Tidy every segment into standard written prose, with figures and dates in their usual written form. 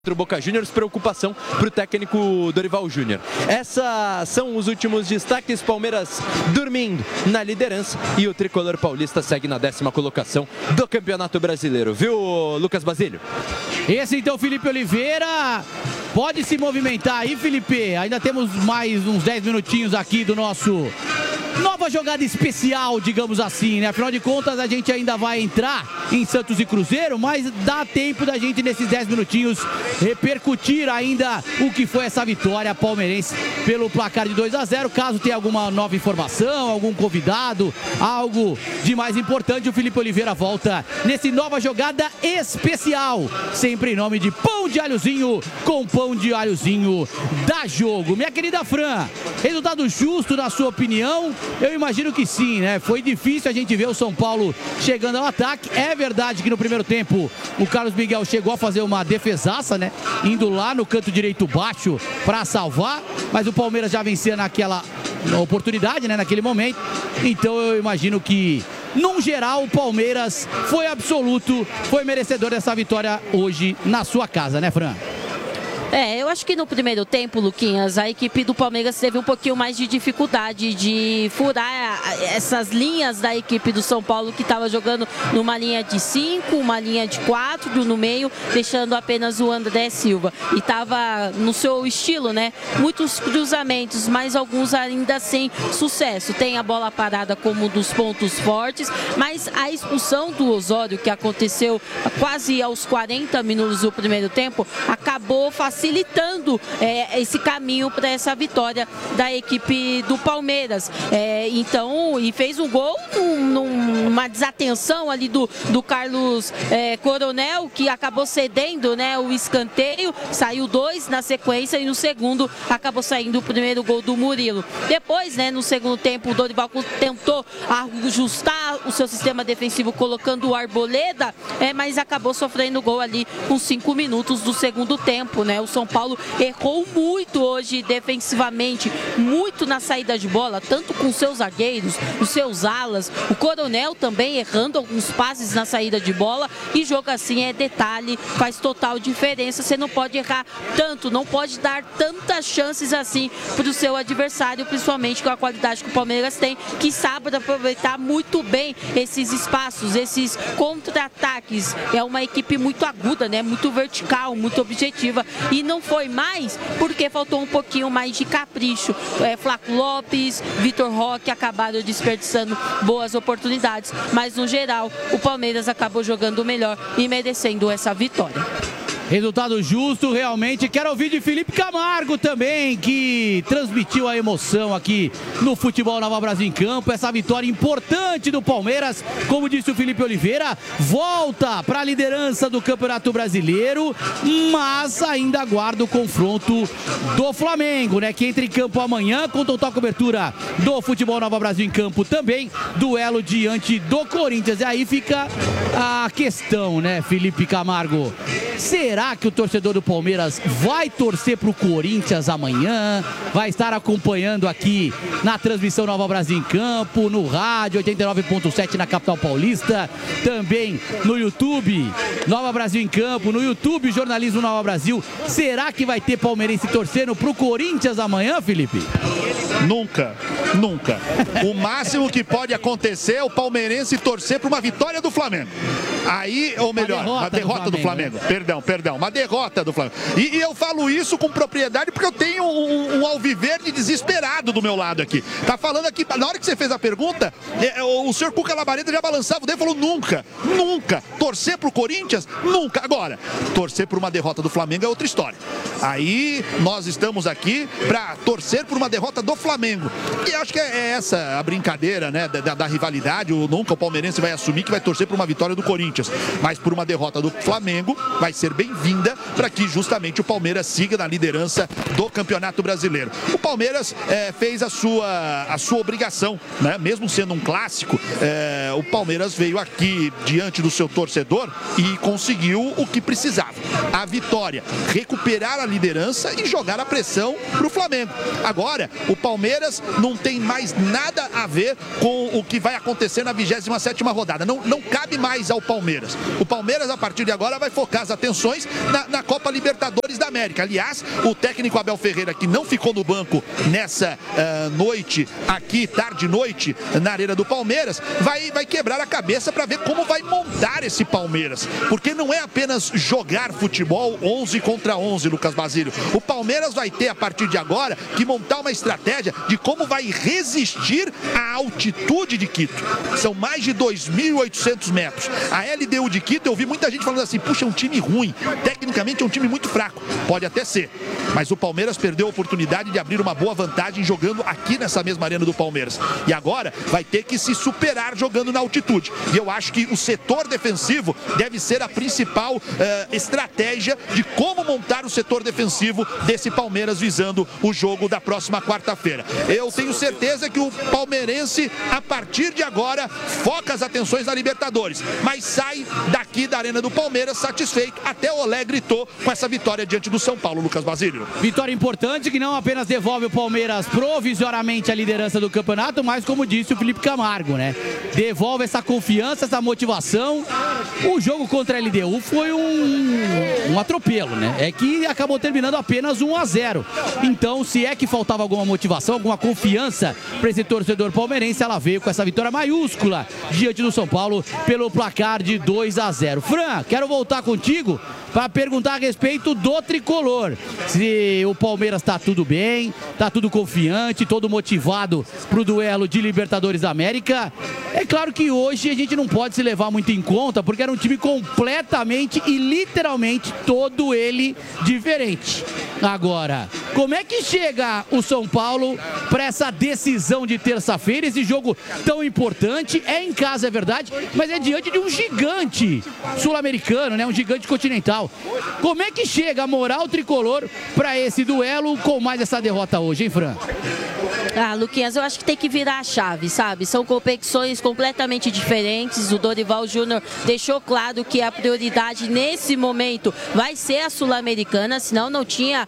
O Boca Juniors, preocupação para o técnico Dorival Júnior. Esses são os últimos destaques. Palmeiras dormindo na liderança e o tricolor paulista segue na 10ª colocação do Campeonato Brasileiro. Viu, Lucas Basílio? Esse então, Felipe Oliveira, pode se movimentar aí, Felipe. Ainda temos mais uns 10 minutinhos aqui do nosso nova jogada especial, digamos assim, né? Afinal de contas, a gente ainda vai entrar em Santos e Cruzeiro, mas dá tempo da gente, nesses 10 minutinhos, repercutir ainda o que foi essa vitória palmeirense pelo placar de 2-0. Caso tenha alguma nova informação, algum convidado, algo de mais importante, o Felipe Oliveira volta nesse nova jogada especial, sempre em nome de Pão de Alhozinho, com Pão de Alhozinho dá jogo. Minha querida Fran, resultado justo na sua opinião? Eu imagino que sim, né? Foi difícil a gente ver o São Paulo chegando ao ataque. É verdade que no primeiro tempo o Carlos Miguel chegou a fazer uma defesaça, né? Indo lá no canto direito baixo para salvar, mas o Palmeiras já vencia naquela oportunidade, né? Naquele momento. Então eu imagino que, num geral, o Palmeiras foi absoluto, foi merecedor dessa vitória hoje na sua casa, né, Fran? Eu acho que no primeiro tempo, Luquinhas, a equipe do Palmeiras teve um pouquinho mais de dificuldade de furar essas linhas da equipe do São Paulo, que estava jogando numa linha de 5, uma linha de 4 no meio, deixando apenas o André Silva. E estava no seu estilo, né? Muitos cruzamentos, mas alguns ainda sem sucesso. Tem a bola parada como um dos pontos fortes, mas a expulsão do Osório, que aconteceu quase aos 40 minutos do primeiro tempo, acabou facilitando esse caminho para essa vitória da equipe do Palmeiras. Então, e fez um gol numa desatenção ali do Carlos Coronel, que acabou cedendo, né, o escanteio. Saiu 2 na sequência e no segundo acabou saindo o primeiro gol do Murilo. Depois, né, no segundo tempo, o Dorival tentou ajustar o seu sistema defensivo colocando o Arboleda, mas acabou sofrendo gol ali com 5 minutos do segundo tempo, né? O São Paulo errou muito hoje defensivamente, muito na saída de bola, tanto com seus zagueiros, os seus alas, o Coronel também errando alguns passes na saída de bola, e jogo assim é detalhe, faz total diferença. Você não pode errar tanto, não pode dar tantas chances assim para o seu adversário, principalmente com a qualidade que o Palmeiras tem, que sabe aproveitar muito bem esses espaços, esses contra-ataques. É uma equipe muito aguda, né? Muito vertical, muito objetiva, e não foi mais porque faltou um pouquinho mais de capricho. Flaco Lopes, Vitor Roque acabaram desperdiçando boas oportunidades, mas no geral o Palmeiras acabou jogando melhor e merecendo essa vitória. Resultado justo, realmente. Quero ouvir de Felipe Camargo também, que transmitiu a emoção aqui no Futebol Nova Brasil em Campo. Essa vitória importante do Palmeiras, como disse o Felipe Oliveira, volta para a liderança do Campeonato Brasileiro, mas ainda aguarda o confronto do Flamengo, né? Que entra em campo amanhã com total cobertura do Futebol Nova Brasil em Campo também. Duelo diante do Corinthians. E aí fica a questão, né, Felipe Camargo? Será que o torcedor do Palmeiras vai torcer para o Corinthians amanhã? Vai estar acompanhando aqui na transmissão Nova Brasil em Campo, no rádio 89.7 na capital paulista, também no YouTube Nova Brasil em Campo, no YouTube Jornalismo Nova Brasil. Será que vai ter palmeirense torcendo para o Corinthians amanhã, Felipe? Nunca, nunca. O máximo que pode acontecer é o palmeirense torcer para uma vitória do Flamengo. Aí, ou melhor, uma derrota do Flamengo. Perdão, uma derrota do Flamengo. E eu falo isso com propriedade porque eu tenho um alviverde desesperado do meu lado aqui. Tá falando aqui, na hora que você fez a pergunta, o senhor Cuca Labareda já balançava o dedo e falou nunca. Torcer pro Corinthians? Nunca. Agora, torcer por uma derrota do Flamengo é outra história. Aí, nós estamos aqui para torcer por uma derrota do Flamengo. E acho que é essa a brincadeira, né, da rivalidade. Nunca o palmeirense vai assumir que vai torcer por uma vitória do Corinthians, mas por uma derrota do Flamengo vai ser bem-vinda para que justamente o Palmeiras siga na liderança do Campeonato Brasileiro. O Palmeiras fez a sua obrigação, né? Mesmo sendo um clássico, o Palmeiras veio aqui diante do seu torcedor e conseguiu o que precisava, a vitória, recuperar a liderança e jogar a pressão para o Flamengo. Agora, o Palmeiras não tem tem mais nada a ver com o que vai acontecer na 27ª rodada. Não cabe mais ao Palmeiras. O Palmeiras, a partir de agora, vai focar as atenções na Copa Libertadores da América. Aliás, o técnico Abel Ferreira, que não ficou no banco nessa noite aqui, tarde-noite, na Arena do Palmeiras, vai quebrar a cabeça para ver como vai montar esse Palmeiras. Porque não é apenas jogar futebol 11 contra 11, Lucas Basílio. O Palmeiras vai ter, a partir de agora, que montar uma estratégia de como vai resistir à altitude de Quito. São mais de 2.800 metros. A LDU de Quito, eu vi muita gente falando assim, puxa, é um time ruim. Tecnicamente é um time muito fraco. Pode até ser. Mas o Palmeiras perdeu a oportunidade de abrir uma boa vantagem jogando aqui nessa mesma Arena do Palmeiras. E agora vai ter que se superar jogando na altitude. E eu acho que o setor defensivo deve ser a principal estratégia de como montar o setor defensivo desse Palmeiras visando o jogo da próxima quarta-feira. Eu tenho certeza que o palmeirense, a partir de agora, foca as atenções na Libertadores, mas sai daqui da Arena do Palmeiras satisfeito. Até o Olé gritou com essa vitória diante do São Paulo, Lucas Basílio. Vitória importante que não apenas devolve o Palmeiras provisoriamente a liderança do campeonato, mas, como disse o Felipe Camargo, né? Devolve essa confiança, essa motivação. O jogo contra a LDU foi um atropelo, né? É que acabou terminando apenas 1-0. Então, se é que faltava alguma motivação, alguma confiança para esse torcedor palmeirense, ela veio com essa vitória maiúscula diante do São Paulo pelo placar de 2-0. Fran, quero voltar contigo para perguntar a respeito do tricolor. Se o Palmeiras está tudo bem, está tudo confiante, todo motivado para o duelo de Libertadores da América. É claro que hoje a gente não pode se levar muito em conta, porque era um time completamente e literalmente todo ele diferente. Agora, como é que chega o São Paulo para essa decisão de terça-feira, esse jogo tão importante? É em casa, é verdade, mas é diante de um gigante sul-americano, né? Um gigante continental. Como é que chega a moral tricolor para esse duelo com mais essa derrota hoje, hein, Fran? Luquinhas, eu acho que tem que virar a chave, sabe? São competições completamente diferentes. O Dorival Júnior deixou claro que a prioridade nesse momento vai ser a Sul-Americana, senão não tinha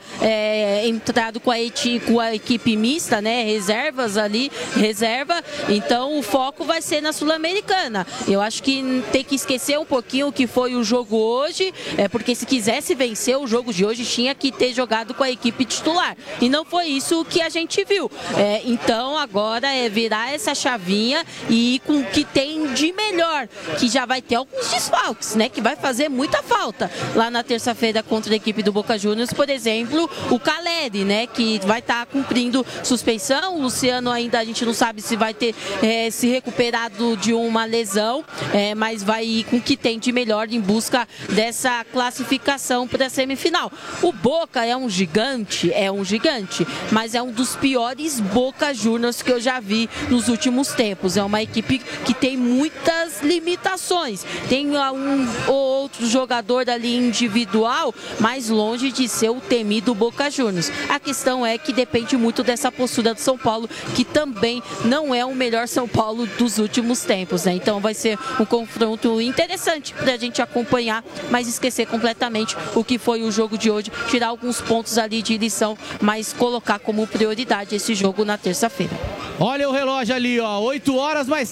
entrado com a equipe mista, né? Reservas ali, reserva. Então o foco vai ser na Sul-Americana. Eu acho que tem que esquecer um pouquinho o que foi o jogo hoje, porque se quisesse vencer o jogo de hoje, tinha que ter jogado com a equipe titular. E não foi isso que a gente viu. Então agora é virar essa chavinha e ir com o que tem de melhor, que já vai ter alguns desfalques, né? Que vai fazer muita falta lá na terça-feira contra a equipe do Boca Juniors, por exemplo, o Caleri, né? Que vai estar cumprindo suspensão. O Luciano ainda a gente não sabe se vai ter se recuperado de uma lesão, mas vai ir com o que tem de melhor em busca dessa classificação para a semifinal. O Boca é um gigante, mas é um dos piores Boca Juniors que eu já vi nos últimos tempos. É uma equipe que tem muitas limitações. Tem um ou outro jogador ali individual, mas longe de ser o temido Boca Juniors. A questão é que depende muito dessa postura do São Paulo, que também não é o melhor São Paulo dos últimos tempos, né? Então vai ser um confronto interessante para a gente acompanhar, mas esquecer completamente o que foi o jogo de hoje, tirar alguns pontos ali de lição, mas colocar como prioridade esse jogo na terça-feira. Olha o relógio ali, ó, 8 horas mais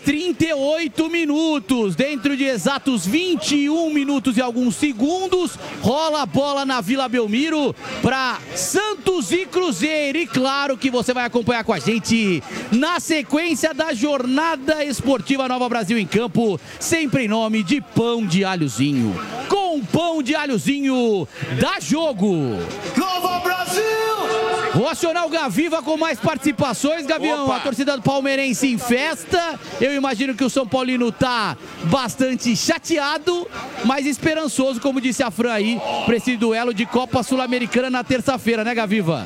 38 minutos. Dentro de exatos 21 minutos e alguns segundos, rola a bola na Vila Belmiro para Santos e Cruzeiro. E claro que você vai acompanhar com a gente na sequência da Jornada Esportiva Nova Brasil em Campo, sempre em nome de Pão de Alhozinho. Com Pão de Alhozinho, dá jogo! Nova Brasil! Vou acionar o Gaviva com mais participações, Gavião. Opa. A torcida do palmeirense em festa. Eu imagino que o São Paulino tá bastante chateado, mas esperançoso, como disse a Fran aí, para esse duelo de Copa Sul-Americana na terça-feira, né, Gaviva?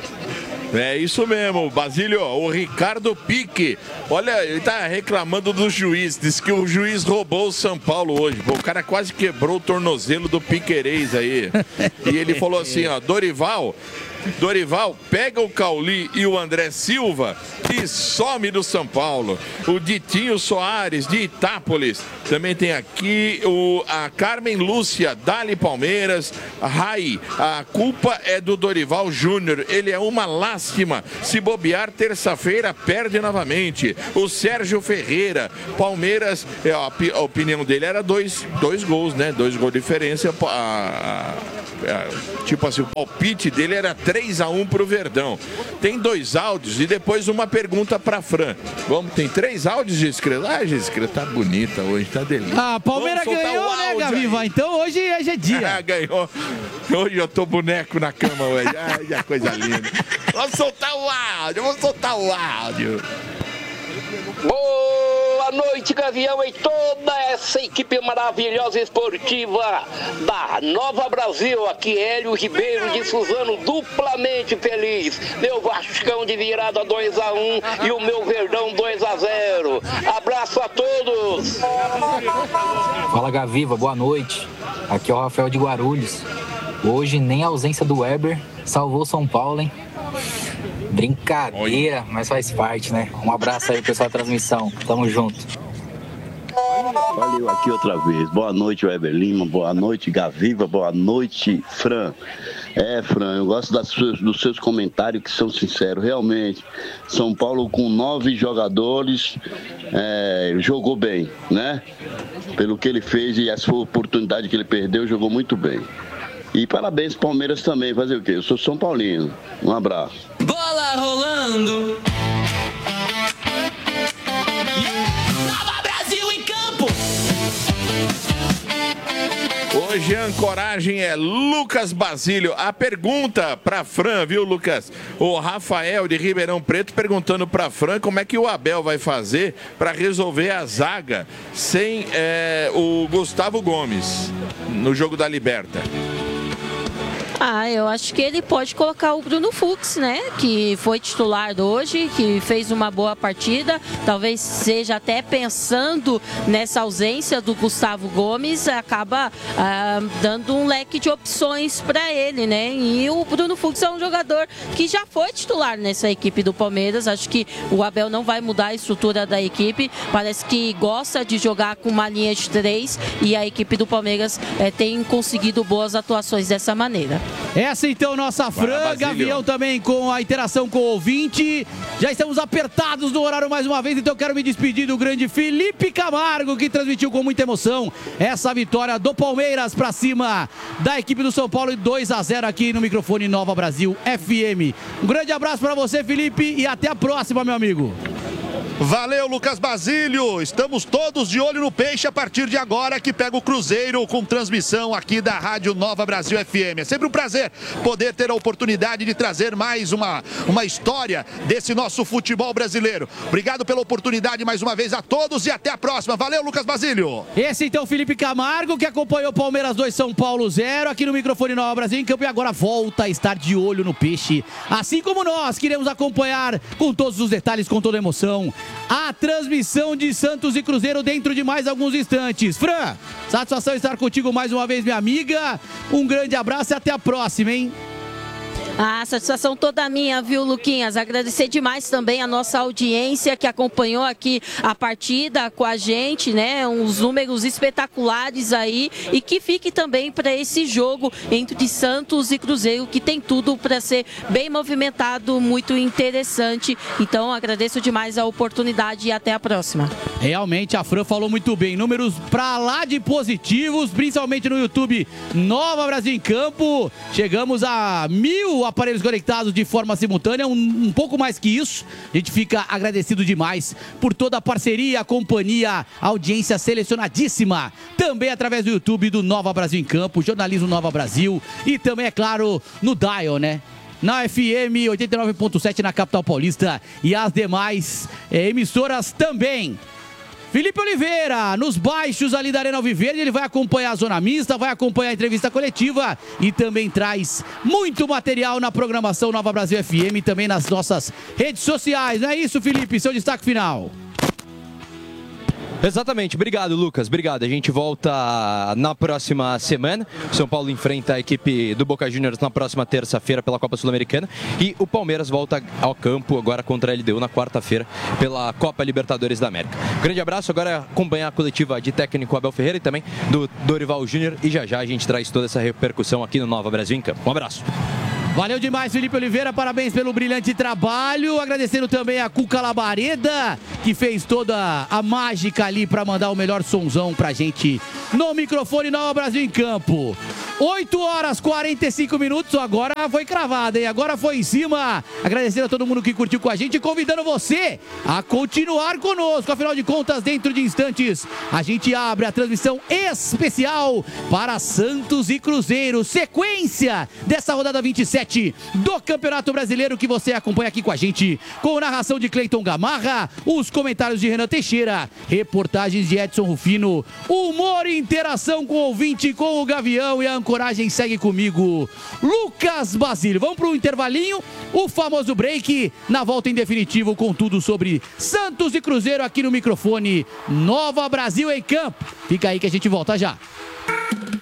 É isso mesmo, Basílio, o Ricardo Pique, olha, ele tá reclamando do juiz, diz que o juiz roubou o São Paulo hoje. Pô, o cara quase querou o tornozelo do Piquerez aí. E ele falou assim, ó, Dorival, Dorival pega o Cauli e o André Silva e some do São Paulo. O Ditinho Soares, de Itápolis. Também tem aqui a Carmen Lúcia, Dali Palmeiras. Rai, a culpa é do Dorival Júnior. Ele é uma lástima. Se bobear, terça-feira perde novamente. O Sérgio Ferreira, Palmeiras, a opinião dele era dois gols, né? 2 gols de diferença. Tipo assim, o palpite dele era 3-1 pro Verdão. Tem 2 áudios e depois uma pergunta pra Fran. Tem 3 áudios, Giscreta? Ah, Giscreta tá bonita hoje, tá delícia. Ah, Palmeiras ganhou, né, Gaviva? Então hoje é dia. Ganhou. Hoje eu tô boneco na cama hoje. Ai, coisa linda. Vamos soltar o áudio. Boa noite, Gavião, e toda essa equipe maravilhosa esportiva da Nova Brasil. Aqui Hélio Ribeiro de Suzano, duplamente feliz. Meu Vascão de virada 2-1 e o meu Verdão 2-0. Abraço a todos. Fala, Gaviva, boa noite. Aqui é o Rafael de Guarulhos. Hoje nem a ausência do Weber salvou São Paulo, hein? Brincadeira, mas faz parte, né? Um abraço aí, pessoal da transmissão. Tamo junto. Valeu, aqui outra vez. Boa noite, Weber Lima. Boa noite, Gaviva. Boa noite, Fran. Fran, eu gosto dos seus comentários que são sinceros. Realmente, São Paulo com 9 jogadores jogou bem, né? Pelo que ele fez e essa oportunidade que ele perdeu, jogou muito bem. E parabéns, Palmeiras também. Fazer o quê? Eu sou São Paulino. Um abraço. Bola rolando. Nova Brasil em campo. Hoje a ancoragem é Lucas Basílio. A pergunta pra Fran, viu, Lucas? O Rafael de Ribeirão Preto perguntando pra Fran como é que o Abel vai fazer pra resolver a zaga sem o Gustavo Gomes no jogo da Liberta. Eu acho que ele pode colocar o Bruno Fux, né? Que foi titular hoje, que fez uma boa partida. Talvez seja até pensando nessa ausência do Gustavo Gomes, acaba dando um leque de opções para ele, né? E o Bruno Fux é um jogador que já foi titular nessa equipe do Palmeiras. Acho que o Abel não vai mudar a estrutura da equipe. Parece que gosta de jogar com uma linha de 3 e a equipe do Palmeiras tem conseguido boas atuações dessa maneira. Essa então nossa Fran, Gavião também com a interação com o ouvinte. Já estamos apertados no horário mais uma vez, então eu quero me despedir do grande Felipe Camargo, que transmitiu com muita emoção essa vitória do Palmeiras para cima da equipe do São Paulo, 2-0 aqui no microfone Nova Brasil FM. Um grande abraço para você, Felipe, e até a próxima, meu amigo. Valeu, Lucas Basílio. Estamos todos de olho no peixe a partir de agora, que pega o Cruzeiro com transmissão aqui da Rádio Nova Brasil FM. É sempre um prazer poder ter a oportunidade de trazer mais uma história desse nosso futebol brasileiro. Obrigado pela oportunidade mais uma vez a todos e até a próxima. Valeu, Lucas Basílio. Esse então Felipe Camargo, que acompanhou Palmeiras 2, São Paulo 0 aqui no microfone Nova Brasil em campo, e agora volta a estar de olho no peixe, assim como nós queremos acompanhar com todos os detalhes, com toda a emoção, a transmissão de Santos e Cruzeiro dentro de mais alguns instantes. Fran, satisfação estar contigo mais uma vez, minha amiga. Um grande abraço e até a próxima, hein? A satisfação toda minha, viu, Luquinhas? Agradecer demais também a nossa audiência que acompanhou aqui a partida com a gente, né? Uns números espetaculares aí, e que fique também para esse jogo entre Santos e Cruzeiro, que tem tudo para ser bem movimentado, muito interessante. Então, agradeço demais a oportunidade e até a próxima. Realmente, a Fran falou muito bem. Números para lá de positivos, principalmente no YouTube Nova Brasil em Campo. Chegamos a 1.000 aparelhos conectados de forma simultânea, um pouco mais que isso. A gente fica agradecido demais por toda a parceria, a companhia, a audiência selecionadíssima, também através do YouTube do Nova Brasil em Campo, Jornalismo Nova Brasil, e também, é claro, no Dial, né? Na FM 89.7 na capital paulista e as demais emissoras também. Felipe Oliveira, nos baixos ali da Arena Alviverde, ele vai acompanhar a Zona Mista, vai acompanhar a entrevista coletiva e também traz muito material na programação Nova Brasil FM e também nas nossas redes sociais. Não é isso, Felipe? Seu destaque final. Exatamente, obrigado Lucas, obrigado. A gente volta na próxima semana. O São Paulo enfrenta a equipe do Boca Juniors na próxima terça-feira pela Copa Sul-Americana e o Palmeiras volta ao campo agora contra a LDU na quarta-feira pela Copa Libertadores da América. Grande abraço, agora acompanhar a coletiva de técnico Abel Ferreira e também do Dorival Júnior e já a gente traz toda essa repercussão aqui no Nova Brasil em Campo. Um abraço. Valeu demais, Felipe Oliveira, parabéns pelo brilhante trabalho, agradecendo também a Cuca Labareda, que fez toda a mágica ali para mandar o melhor sonzão pra gente no microfone Nova Brasil em Campo. 8 horas 45 minutos, agora foi cravada, hein? Agora foi em cima. Agradecendo a todo mundo que curtiu com a gente e convidando você a continuar conosco. Afinal de contas, dentro de instantes, a gente abre a transmissão especial para Santos e Cruzeiro. Sequência dessa rodada 27 do Campeonato Brasileiro que você acompanha aqui com a gente, com narração de Cleiton Gamarra, os comentários de Renan Teixeira, reportagens de Edson Rufino, humor e interação com o ouvinte, com o Gavião e a ancoragem segue comigo, Lucas Basílio. Vamos para o intervalinho, o famoso break, na volta em definitivo com tudo sobre Santos e Cruzeiro aqui no microfone Nova Brasil em Campo. Fica aí que a gente volta já.